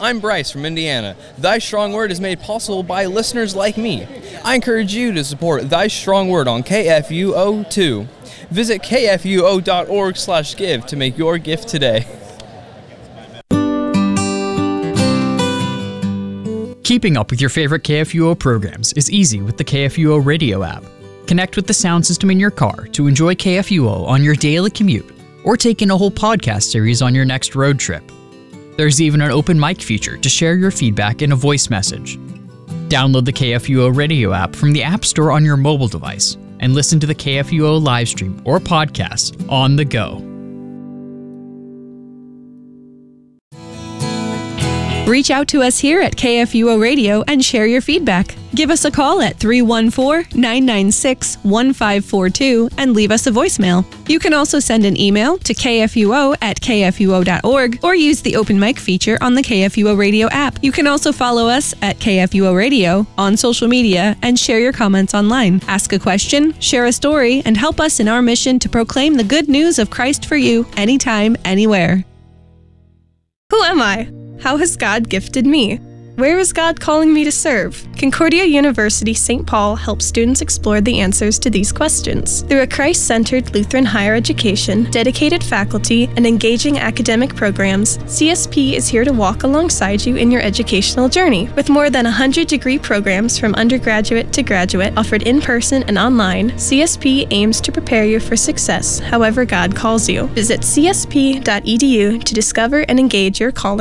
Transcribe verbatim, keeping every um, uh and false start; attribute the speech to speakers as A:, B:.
A: I'm Bryce from Indiana. Thy Strong Word is made possible by listeners like me. I encourage you to support Thy Strong Word on K F U O too. Visit k f u o dot org slash give to make your gift today.
B: Keeping up with your favorite K F U O programs is easy with the K F U O radio app. Connect with the sound system in your car to enjoy K F U O on your daily commute, or take in a whole podcast series on your next road trip. There's even an open mic feature to share your feedback in a voice message. Download the K F U O radio app from the App Store on your mobile device and listen to the K F U O live stream or podcast on the go.
C: Reach out to us here at K F U O Radio and share your feedback. Give us a call at three one four, nine nine six, one five four two and leave us a voicemail. You can also send an email to k f u o at k f u o dot org or use the open mic feature on the K F U O Radio app. You can also follow us at K F U O Radio on social media and share your comments online. Ask a question, share a story, and help us in our mission to proclaim the good news of Christ for you anytime, anywhere.
D: Who am I? How has God gifted me? Where is God calling me to serve? Concordia University Saint Paul helps students explore the answers to these questions. Through a Christ-centered Lutheran higher education, dedicated faculty, and engaging academic programs, C S P is here to walk alongside you in your educational journey. With more than one hundred degree programs from undergraduate to graduate offered in person and online, C S P aims to prepare you for success however God calls you. Visit c s p dot e d u to discover and engage your calling